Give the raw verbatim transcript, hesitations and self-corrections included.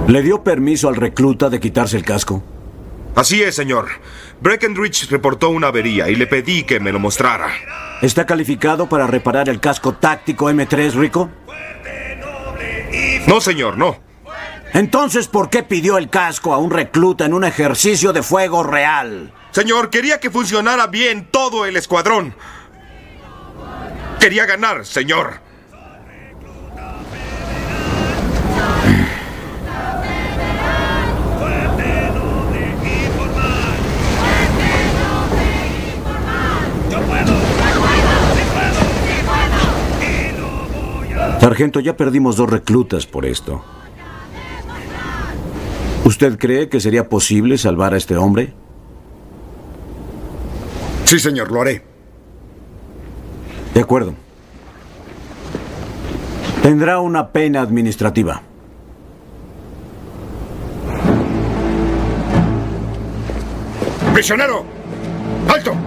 ¿Le dio permiso al recluta de quitarse el casco? Así es, señor. Breckenridge reportó una avería y le pedí que me lo mostrara. ¿Está calificado para reparar el casco táctico eme tres, Rico? No, señor, no. Entonces, ¿por qué pidió el casco a un recluta en un ejercicio de fuego real? Señor, quería que funcionara bien todo el escuadrón. Quería ganar, señor. Sargento, ya perdimos dos reclutas por esto. ¿Usted cree que sería posible salvar a este hombre? Sí, señor, lo haré. De acuerdo. Tendrá una pena administrativa. ¡Prisionero! ¡Alto!